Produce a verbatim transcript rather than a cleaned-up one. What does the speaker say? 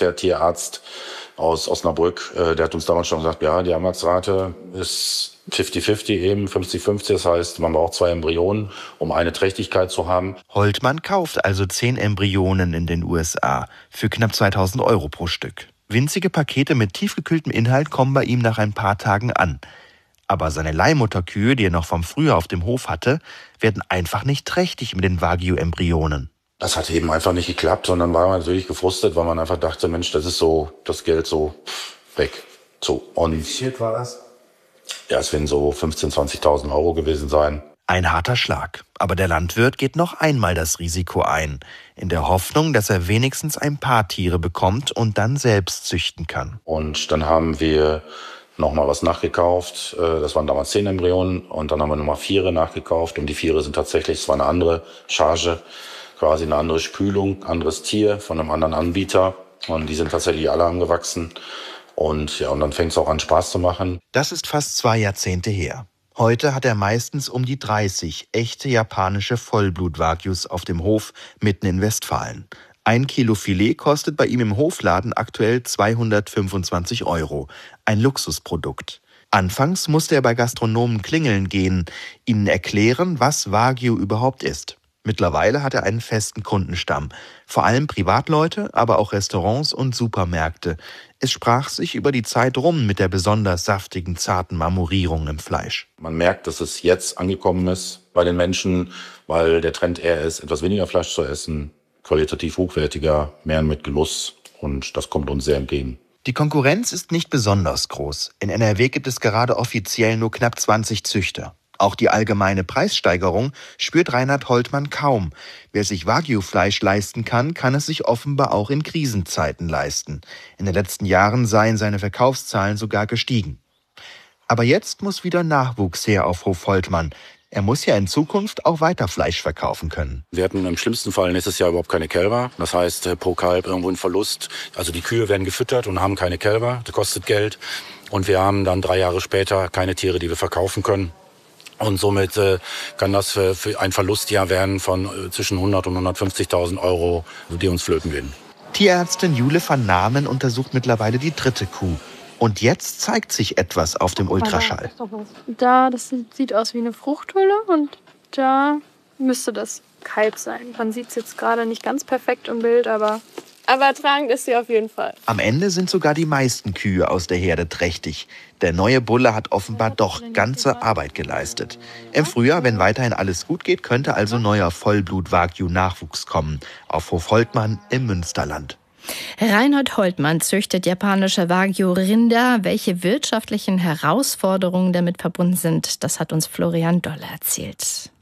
Transfertierarzt aus Osnabrück, äh, der hat uns damals schon gesagt, ja, die Heimatsrate ist fünfzig fünfzig eben, fünfzig fünfzig. Das heißt, man braucht zwei Embryonen, um eine Trächtigkeit zu haben. Holtmann kauft also zehn Embryonen in den U S A für knapp zweitausend Euro pro Stück. Winzige Pakete mit tiefgekühltem Inhalt kommen bei ihm nach ein paar Tagen an. Aber seine Leihmutterkühe, die er noch vom Frühjahr auf dem Hof hatte, werden einfach nicht trächtig mit den Wagyu-Embryonen. Das hat eben einfach nicht geklappt, sondern war man natürlich gefrustet, weil man einfach dachte, Mensch, das ist so, das Geld so weg. So. Und wie viel war das? Ja, es werden so fünfzehntausend, zwanzigtausend Euro gewesen sein. Ein harter Schlag. Aber der Landwirt geht noch einmal das Risiko ein, in der Hoffnung, dass er wenigstens ein paar Tiere bekommt und dann selbst züchten kann. Und dann haben wir nochmal was nachgekauft. Das waren damals zehn Embryonen. Und dann haben wir nochmal Viere nachgekauft. Und die Viere sind tatsächlich, es war eine andere Charge, quasi eine andere Spülung, anderes Tier von einem anderen Anbieter. Und die sind tatsächlich alle angewachsen. Und ja, und dann fängt es auch an, Spaß zu machen. Das ist fast zwei Jahrzehnte her. Heute hat er meistens um die dreißig echte japanische Vollblut-Wagyus auf dem Hof mitten in Westfalen. Ein Kilo Filet kostet bei ihm im Hofladen aktuell zweihundertfünfundzwanzig Euro. Ein Luxusprodukt. Anfangs musste er bei Gastronomen klingeln gehen, ihnen erklären, was Wagyu überhaupt ist. Mittlerweile hat er einen festen Kundenstamm. Vor allem Privatleute, aber auch Restaurants und Supermärkte. Es sprach sich über die Zeit rum mit der besonders saftigen, zarten Marmorierung im Fleisch. Man merkt, dass es jetzt angekommen ist bei den Menschen, weil der Trend eher ist, etwas weniger Fleisch zu essen, qualitativ hochwertiger, mehr mit Genuss. Und das kommt uns sehr entgegen. Die Konkurrenz ist nicht besonders groß. In N R W gibt es gerade offiziell nur knapp zwanzig Züchter. Auch die allgemeine Preissteigerung spürt Reinhard Holtmann kaum. Wer sich Wagyu-Fleisch leisten kann, kann es sich offenbar auch in Krisenzeiten leisten. In den letzten Jahren seien seine Verkaufszahlen sogar gestiegen. Aber jetzt muss wieder Nachwuchs her auf Hof Holtmann. Er muss ja in Zukunft auch weiter Fleisch verkaufen können. Wir hatten im schlimmsten Fall nächstes Jahr überhaupt keine Kälber. Das heißt, pro Kalb irgendwo ein Verlust. Also die Kühe werden gefüttert und haben keine Kälber. Das kostet Geld. Und wir haben dann drei Jahre später keine Tiere, die wir verkaufen können. Und somit äh, kann das für, für ein Verlustjahr werden von äh, zwischen hundert und hundertfünfzigtausend Euro, die uns flöten gehen. Tierärztin Jule van Namen untersucht mittlerweile die dritte Kuh. Und jetzt zeigt sich etwas auf dem Ultraschall. Da, das sieht aus wie eine Fruchthülle und da müsste das Kalb sein. Man sieht es jetzt gerade nicht ganz perfekt im Bild, aber, aber tragend ist sie auf jeden Fall. Am Ende sind sogar die meisten Kühe aus der Herde trächtig. Der neue Bulle hat offenbar doch ganze Arbeit geleistet. Im Frühjahr, wenn weiterhin alles gut geht, könnte also neuer Vollblut-Wagyu-Nachwuchs kommen. Auf Hof Holtmann im Münsterland. Reinhard Holtmann züchtet japanische Wagyu-Rinder. Welche wirtschaftlichen Herausforderungen damit verbunden sind, das hat uns Florian Dolle erzählt.